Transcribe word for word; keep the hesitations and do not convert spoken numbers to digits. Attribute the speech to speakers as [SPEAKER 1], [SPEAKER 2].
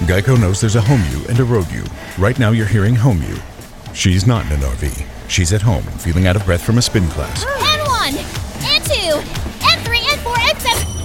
[SPEAKER 1] Geico knows there's a home you and a road you. Right now you're hearing home you. She's not in an R V. She's at home, feeling out of breath from a spin class.
[SPEAKER 2] And one, and two, and three, and four, and seven.